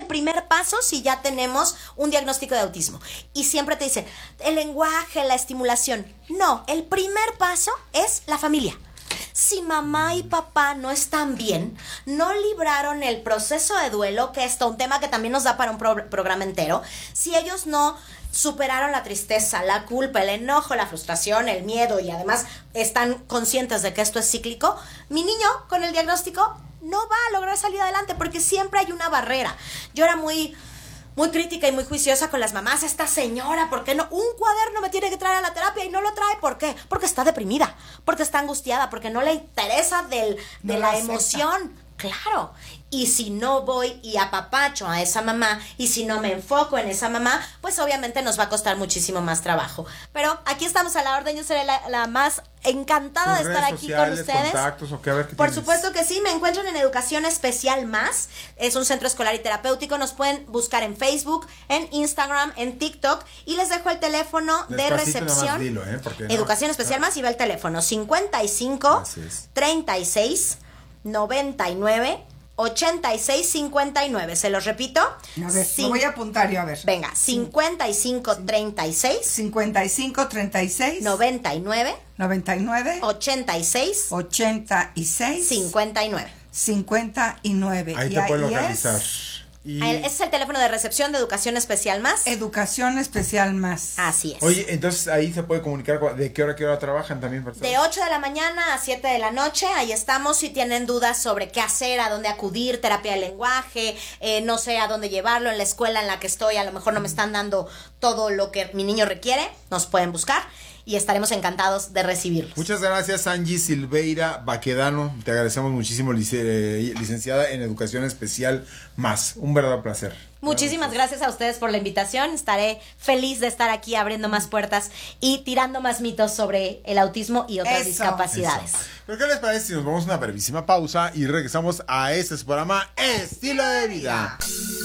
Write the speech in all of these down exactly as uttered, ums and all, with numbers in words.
primer paso si ya tenemos un diagnóstico de autismo. Y siempre te dicen, el lenguaje, la estimulación. No, el primer paso es la familia. Si mamá y papá no están bien, no libraron el proceso de duelo, que es un tema que también nos da para un pro- programa entero, si ellos no superaron la tristeza, la culpa, el enojo, la frustración, el miedo y además están conscientes de que esto es cíclico, mi niño con el diagnóstico no va a lograr salir adelante porque siempre hay una barrera. Yo era muy... muy crítica y muy juiciosa con las mamás. Esta señora, ¿por qué no? Un cuaderno me tiene que traer a la terapia y no lo trae. ¿Por qué? Porque está deprimida, porque está angustiada, porque no le interesa del, de no la la emoción. Claro. Y si no voy y apapacho a esa mamá, y si no me enfoco en esa mamá, pues obviamente nos va a costar muchísimo más trabajo. Pero aquí estamos a la orden. Yo seré la, la más encantada de estar aquí con ustedes. Contactos, ¿o qué? A ver, ¿qué Por tienes? supuesto que sí, me encuentran en Educación Especial Más, es un centro escolar y terapéutico. Nos pueden buscar en Facebook, en Instagram, en TikTok, y les dejo el teléfono de Despacito, recepción. nada más dilo, ¿eh? Porque no- Educación Especial Más, y va el teléfono cincuenta y cinco, Así es. treinta y seis, noventa y nueve, ochenta y seis, cincuenta y nueve. Se los repito. A ver, Cin- lo voy a apuntar yo, a ver. Venga, cincuenta y cinco, treinta y seis, cincuenta y cinco, treinta y seis, noventa y nueve, noventa y nueve, ochenta y seis, ochenta y seis, cincuenta y nueve. cincuenta y nueve. Ahí Y te pueden ahí localizar. es Y, El- Ese es el teléfono de recepción de Educación Especial Más. Educación Especial Más. Así es. oye, entonces ahí se puede comunicar cu- de qué hora a qué hora trabajan también. para saber. De ocho de la mañana a siete de la noche, ahí estamos. Si tienen dudas sobre qué hacer, a dónde acudir, terapia de lenguaje, eh, no sé a dónde llevarlo, en la escuela en la que estoy, a lo mejor no me están dando todo lo que mi niño requiere, nos pueden buscar y estaremos encantados de recibirlos. Muchas gracias, Angie Silveira Baquedano. Te agradecemos muchísimo, lic- eh, licenciada en Educación Especial Más. Un verdadero placer. Muchísimas gracias a ustedes por la invitación. Estaré feliz de estar aquí abriendo más puertas y tirando más mitos sobre el autismo y otras Eso. discapacidades. Eso. ¿Pero qué les parece si nos vamos a una brevísima pausa y regresamos a este su programa Estilo de Vida?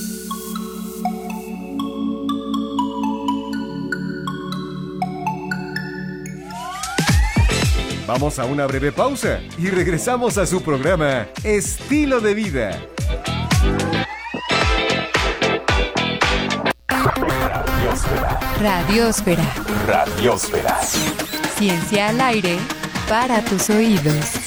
Vamos a una breve pausa y regresamos a su programa Estilo de Vida. Radiosfera. Radiosfera. Ciencia al aire para tus oídos.